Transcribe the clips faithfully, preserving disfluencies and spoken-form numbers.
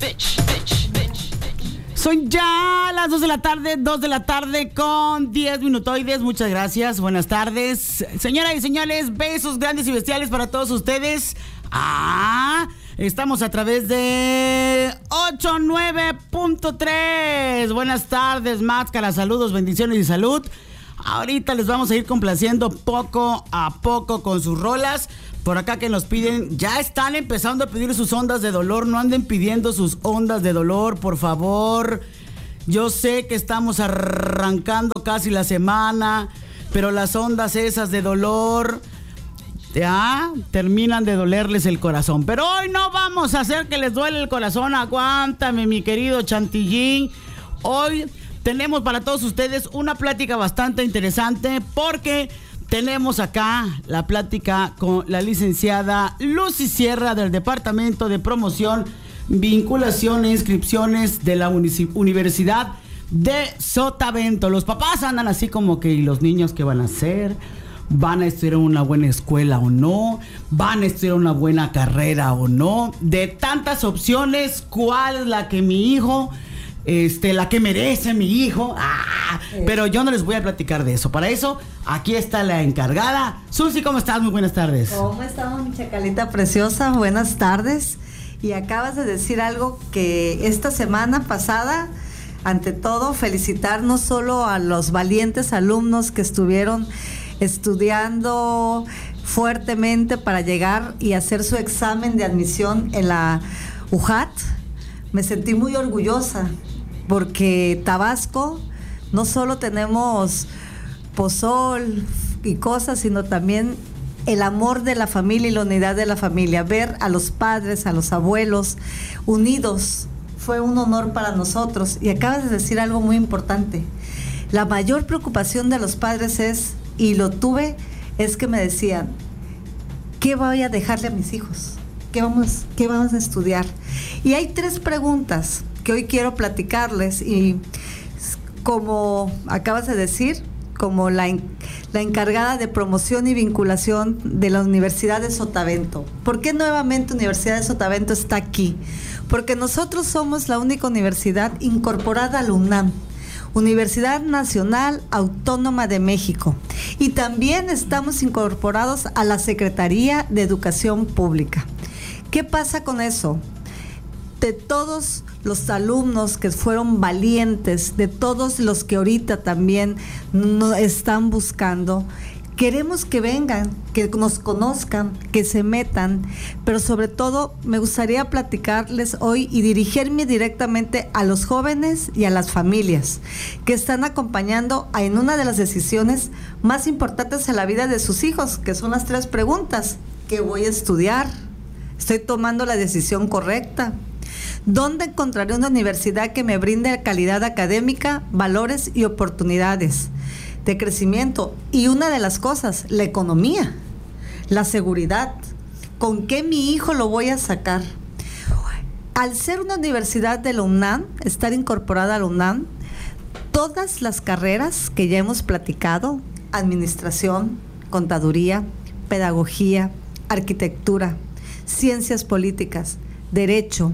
Son ya las dos de la tarde, dos de la tarde con diez minutoides. Muchas gracias, buenas tardes. Señoras y señores, besos grandes y bestiales para todos ustedes. Ah, estamos a través de ochenta y nueve punto tres. Buenas tardes, máscara, saludos, bendiciones y salud. Ahorita les vamos a ir complaciendo poco a poco con sus rolas. Por acá que nos piden, ya están empezando a pedir sus ondas de dolor. No anden pidiendo sus ondas de dolor, por favor. Yo sé que estamos arrancando casi la semana, pero las ondas esas de dolor ya terminan de dolerles el corazón. Pero hoy no vamos a hacer que les duele el corazón. Aguántame, mi querido Chantillín. Hoy tenemos para todos ustedes una plática bastante interesante porque tenemos acá la plática con la licenciada Lucy Sierra del Departamento de Promoción, Vinculación e Inscripciones de la Universidad de Sotavento. Los papás andan así como que, ¿y los niños qué van a hacer? ¿Van a estudiar en una buena escuela o no? ¿Van a estudiar una buena carrera o no? De tantas opciones, ¿cuál es la que mi hijo... Este, la que merece mi hijo? Ah, pero yo no les voy a platicar de eso. Para eso, aquí está la encargada. Susi, ¿cómo estás? Muy buenas tardes. ¿Cómo estamos, mi chacalita preciosa? Buenas tardes. Y acabas de decir algo que esta semana pasada, ante todo, felicitar no solo a los valientes alumnos que estuvieron estudiando fuertemente para llegar y hacer su examen de admisión en la U J A T. Me sentí muy orgullosa porque Tabasco no solo tenemos pozol y cosas, sino también el amor de la familia y la unidad de la familia. Ver a los padres, a los abuelos unidos fue un honor para nosotros. Y acabas de decir algo muy importante. La mayor preocupación de los padres es, y lo tuve, es que me decían, ¿qué voy a dejarle a mis hijos? ¿Qué vamos, qué vamos a estudiar? Y hay tres preguntas que hoy quiero platicarles y como acabas de decir, como la, la encargada de promoción y vinculación de la Universidad de Sotavento. ¿Por qué nuevamente Universidad de Sotavento está aquí? Porque nosotros somos la única universidad incorporada a la UNAM, Universidad Nacional Autónoma de México, y también estamos incorporados a la Secretaría de Educación Pública. ¿Qué pasa con eso? De todos los alumnos que fueron valientes, de todos los que ahorita también no están buscando, queremos que vengan, que nos conozcan, que se metan, pero sobre todo me gustaría platicarles hoy y dirigirme directamente a los jóvenes y a las familias que están acompañando en una de las decisiones más importantes en la vida de sus hijos, que son las tres preguntas. ¿Qué voy a estudiar? ¿Estoy tomando la decisión correcta? ¿Dónde encontraré una universidad que me brinde calidad académica, valores y oportunidades de crecimiento? Y una de las cosas, la economía, la seguridad. ¿Con qué mi hijo lo voy a sacar? Al ser una universidad de la UNAM, estar incorporada a la UNAM, todas las carreras que ya hemos platicado, administración, contaduría, pedagogía, arquitectura, ciencias políticas, derecho,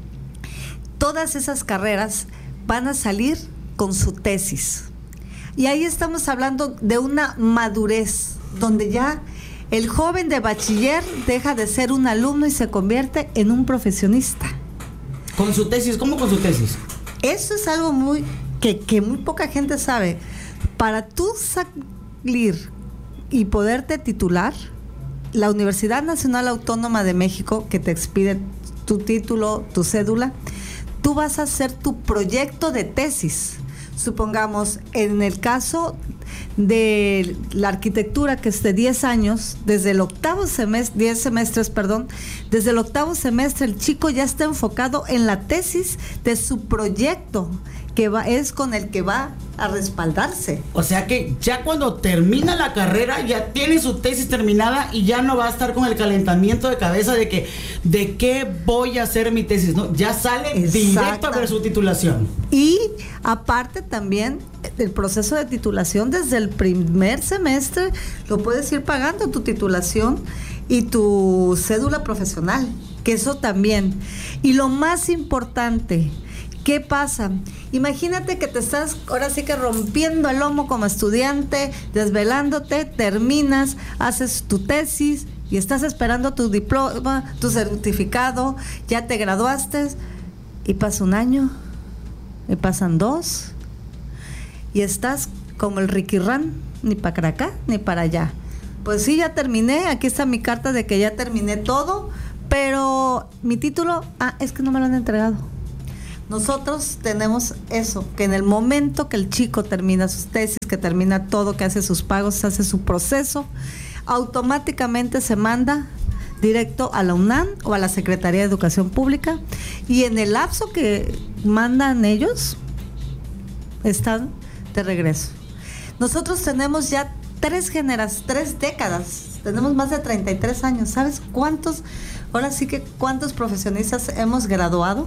todas esas carreras van a salir con su tesis. Y ahí estamos hablando de una madurez, donde ya el joven de bachiller deja de ser un alumno y se convierte en un profesionista. ¿Con su tesis? ¿Cómo con su tesis? Eso es algo muy que, que muy poca gente sabe. Para tú salir y poderte titular, la Universidad Nacional Autónoma de México, que te expide tu título, tu cédula, tú vas a hacer tu proyecto de tesis. Supongamos, en el caso de la arquitectura, que es de diez años, desde el octavo semestre, diez semestres, perdón, desde el octavo semestre el chico ya está enfocado en la tesis de su proyecto, que va, es con el que va a respaldarse. O sea que ya cuando termina la carrera ya tiene su tesis terminada y ya no va a estar con el calentamiento de cabeza de que de qué voy a hacer mi tesis, ¿no? Ya sale directo a ver su titulación. Y aparte también el proceso de titulación desde el primer semestre lo puedes ir pagando, tu titulación y tu cédula profesional. que eso también. Y lo más importante, ¿qué pasa? Imagínate que te estás ahora sí que rompiendo el lomo como estudiante, desvelándote, terminas, haces tu tesis y estás esperando tu diploma, tu certificado, ya te graduaste y pasa un año, y pasan dos, y estás como el riquirrán, ni para acá ni para allá. Pues sí, ya terminé, aquí está mi carta de que ya terminé todo, pero mi título, ah, es que no me lo han entregado. Nosotros tenemos eso, que en el momento que el chico termina sus tesis, que termina todo, que hace sus pagos, hace su proceso, automáticamente se manda directo a la UNAM o a la Secretaría de Educación Pública, y en el lapso que mandan ellos, están de regreso. Nosotros tenemos ya tres generaciones, tres décadas, tenemos más de treinta y tres años. ¿Sabes cuántos, ahora sí que cuántos profesionistas hemos graduado?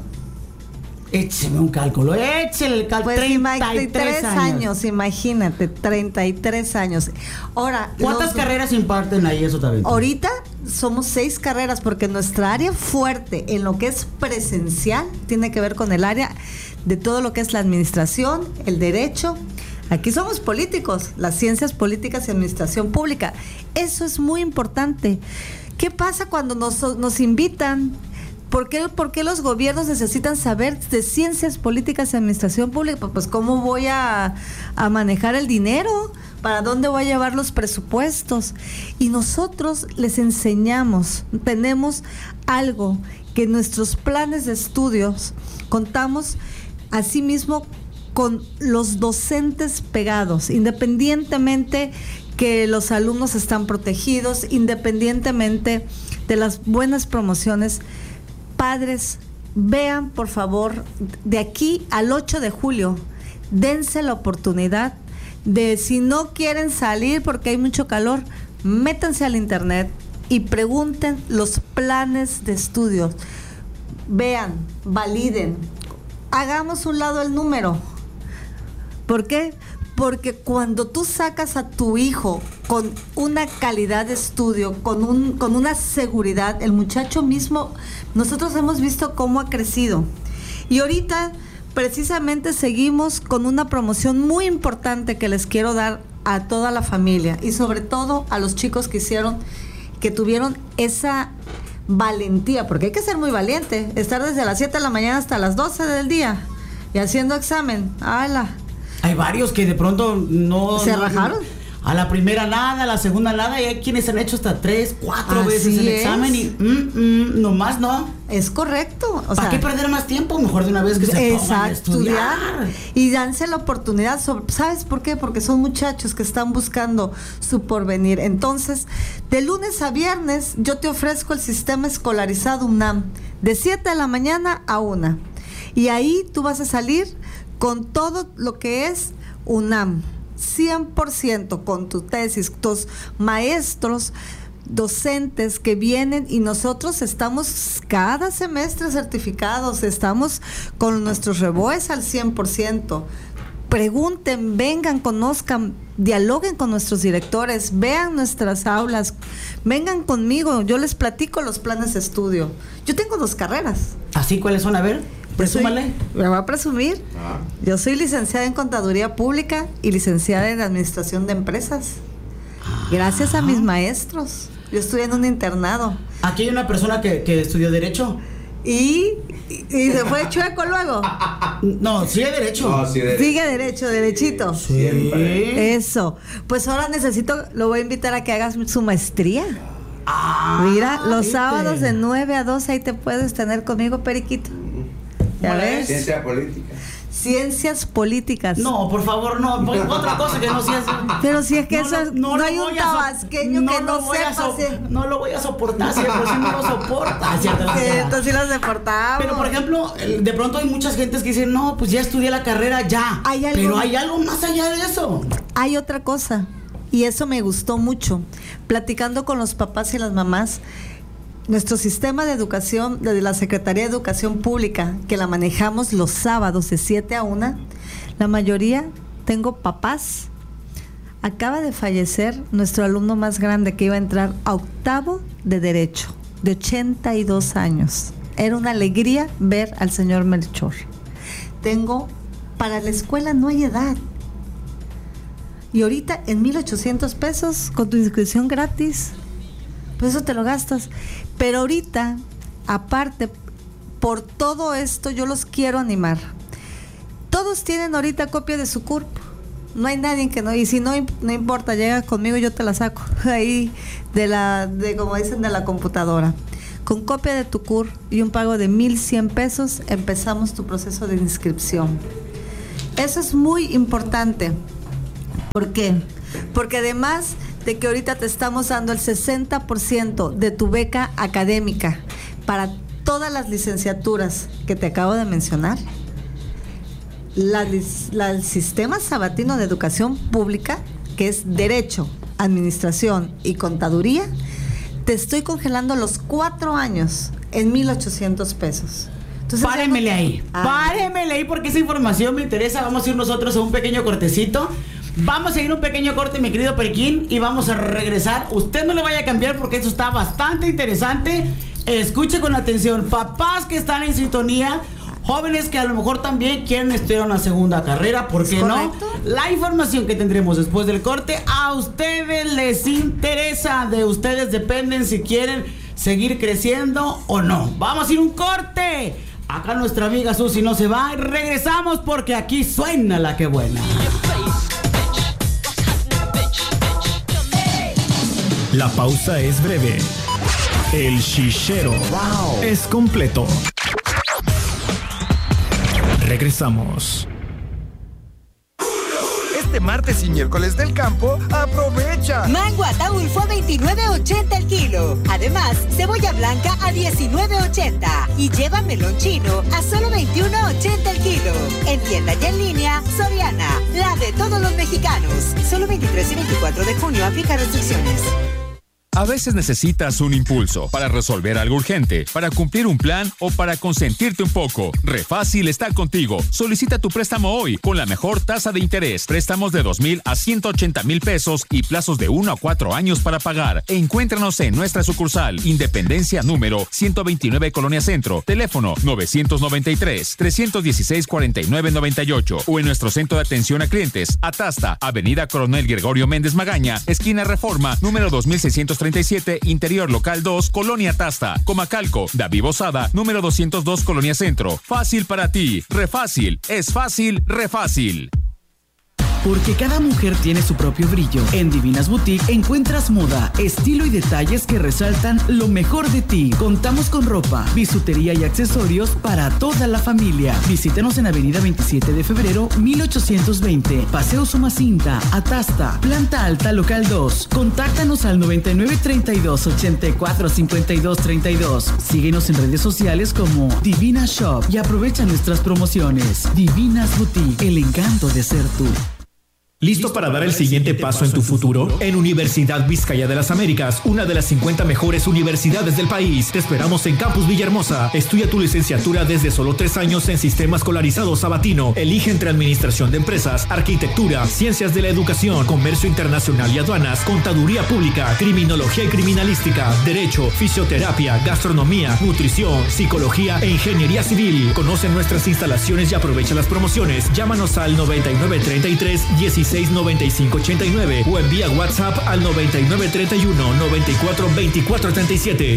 Écheme un cálculo, échale el cálculo. Pues treinta y tres años. años, imagínate, treinta y tres años. Ahora, ¿cuántas los, carreras imparten ahí eso también? Ahorita somos seis carreras, porque nuestra área fuerte en lo que es presencial tiene que ver con el área de todo lo que es la administración, el derecho. Aquí somos políticos, las ciencias políticas y administración pública. Eso es muy importante. ¿Qué pasa cuando nos, nos invitan? ¿Por qué, ¿Por qué los gobiernos necesitan saber de ciencias políticas y administración pública? Pues ¿cómo voy a, a manejar el dinero? ¿Para dónde voy a llevar los presupuestos? Y nosotros les enseñamos, tenemos algo que en nuestros planes de estudios contamos asimismo con los docentes pegados, independientemente que los alumnos están protegidos, independientemente de las buenas promociones. Padres, vean por favor, de aquí al ocho de julio, dense la oportunidad de, si no quieren salir porque hay mucho calor, métanse al internet y pregunten los planes de estudios. Vean, validen, hagamos un lado el número. ¿Por qué? Porque cuando tú sacas a tu hijo con una calidad de estudio, con un, con una seguridad, el muchacho mismo, nosotros hemos visto cómo ha crecido. Y ahorita precisamente seguimos con una promoción muy importante que les quiero dar a toda la familia y sobre todo a los chicos que hicieron, que tuvieron esa valentía, porque hay que ser muy valiente, estar desde las siete de la mañana hasta las doce del día y haciendo examen. ¡Hala! Hay varios que de pronto no... ¿Se no, rajaron? A la primera nada, a la segunda nada, y hay quienes han hecho hasta tres, cuatro Así veces el es. examen y mm, mm, nomás no. Es correcto. O ¿Para sea, qué perder más tiempo? Mejor de una vez que se pongan a estudiar. Y danse la oportunidad. Sobre, ¿sabes por qué? Porque son muchachos que están buscando su porvenir. Entonces, de lunes a viernes, yo te ofrezco el sistema escolarizado UNAM, de siete de la mañana a una. Y ahí tú vas a salir con todo lo que es UNAM, cien por ciento con tu tesis, tus maestros, docentes que vienen, y nosotros estamos cada semestre certificados, estamos con nuestros reboes al cien por ciento. Pregunten, vengan, conozcan, dialoguen con nuestros directores, vean nuestras aulas, vengan conmigo, yo les platico los planes de estudio. Yo tengo dos carreras. ¿Así cuáles son? A ver, presúmale. Me voy a presumir. Ah. Yo soy licenciada en Contaduría Pública y licenciada en Administración de Empresas. Ah. Gracias a mis maestros. Yo estudié en un internado. Aquí hay una persona que, que estudió Derecho. Y, y, y se fue chueco luego. No, sigue derecho. No, sí, derecho. Sigue derecho, derechito. Sí. Siempre. Eso. Pues ahora necesito, lo voy a invitar a que hagas su maestría. Ah, mira, los ¿viste? sábados de nueve a doce ahí te puedes tener conmigo, Periquito. ¿Ya ves? Ciencia política. Ciencias políticas. No, por favor, no. Otra cosa que no seas. Pero si es que no, eso no, no, no hay un tabasqueño no que no sepa. So no lo voy a soportar, si de por sí no lo soporta. ¿Cierto? Sí, lo soportamos. Pero por ejemplo, de pronto hay muchas gentes que dicen, no, pues ya estudié la carrera, ya. ¿Hay algo? Pero hay algo más allá de eso. Hay otra cosa, y eso me gustó mucho. Platicando con los papás y las mamás, nuestro sistema de educación, de la Secretaría de Educación Pública, que la manejamos los sábados de siete a una, la mayoría, tengo papás. Acaba de fallecer nuestro alumno más grande que iba a entrar a octavo de Derecho. de ochenta y dos años. Era una alegría ver al señor Melchor. Tengo, para la escuela no hay edad. Y ahorita en mil ochocientos pesos con tu inscripción gratis, pues eso te lo gastas. Pero ahorita, aparte, por todo esto yo los quiero animar. Todos tienen ahorita copia de su C U R P. No hay nadie que no, y si no, no importa, llega conmigo, yo te la saco ahí de la, de como dicen, de la computadora. Con copia de tu C U R P y un pago de mil cien pesos, empezamos tu proceso de inscripción. Eso es muy importante. ¿Por qué? Porque además de que ahorita te estamos dando el sesenta por ciento de tu beca académica para todas las licenciaturas que te acabo de mencionar, la, la, el Sistema Sabatino de Educación Pública, que es Derecho, Administración y Contaduría, te estoy congelando los cuatro años en mil ochocientos pesos. Entonces, Páremele ahí, ah. páremele ahí porque esa información me interesa. Vamos a ir nosotros a un pequeño cortecito. Vamos a ir a un pequeño corte, mi querido Periquín, y vamos a regresar. Usted no le vaya a cambiar porque esto está bastante interesante. Escuche con atención. Papás que están en sintonía, jóvenes que a lo mejor también quieren estudiar una segunda carrera, ¿por qué no? La información que tendremos después del corte a ustedes les interesa. De ustedes dependen si quieren seguir creciendo o no. Vamos a ir a un corte. Acá nuestra amiga Susi no se va. Y regresamos porque aquí suena la que buena. La pausa es breve. El chichero wow. es completo. Regresamos. Este martes y miércoles del campo, aprovecha. Mango Ataulfo a veintinueve ochenta el kilo. Además, cebolla blanca a diecinueve ochenta. Y lleva melón chino a solo veintiuno ochenta el kilo. En tienda y en línea, Soriana, la de todos los mexicanos. Solo veintitrés y veinticuatro de junio, aplica restricciones. A veces necesitas un impulso para resolver algo urgente, para cumplir un plan o para consentirte un poco. Refácil está contigo. Solicita tu préstamo hoy con la mejor tasa de interés. Préstamos de dos mil a ciento ochenta mil pesos y plazos de uno a cuatro años para pagar. Encuéntranos en nuestra sucursal Independencia número ciento veintinueve Colonia Centro. Teléfono novecientos noventa y tres, trescientos dieciséis, cuarenta y nueve noventa y ocho o en nuestro centro de atención a clientes Atasta, Avenida Coronel Gregorio Méndez Magaña, esquina Reforma, número dos mil seiscientos treinta y siete, Interior Local dos, Colonia Tasta, Comacalco, David Bozada, número doscientos dos, Colonia Centro. Fácil para ti, refácil, es fácil, refácil. Porque cada mujer tiene su propio brillo. En Divinas Boutique encuentras moda, estilo y detalles que resaltan lo mejor de ti. Contamos con ropa, bisutería y accesorios para toda la familia. Visítanos en Avenida veintisiete de febrero, mil ochocientos veinte, Paseo Sumacinta, Atasta, Planta Alta, Local dos. Contáctanos al noventa y nueve, treinta y dos, ochenta y cuatro, cincuenta y dos, treinta y dos. Síguenos en redes sociales como Divina Shop y aprovecha nuestras promociones. Divinas Boutique, el encanto de ser tú. ¿Listo para dar el siguiente paso en tu futuro? En Universidad Vizcaya de las Américas, una de las cincuenta mejores universidades del país, te esperamos en Campus Villahermosa. Estudia tu licenciatura desde solo tres años en Sistema Escolarizado Sabatino. Elige entre Administración de Empresas, Arquitectura, Ciencias de la Educación, Comercio Internacional y Aduanas, Contaduría Pública, Criminología y Criminalística, Derecho, Fisioterapia, Gastronomía, Nutrición, Psicología e Ingeniería Civil. Conoce nuestras instalaciones y aprovecha las promociones. Llámanos al noventa y nueve, treinta y tres, dieciséis noventa y cinco ochenta y nueve o envía WhatsApp al noventa y nueve, treinta y uno, noventa y cuatro, veinticuatro treinta y siete.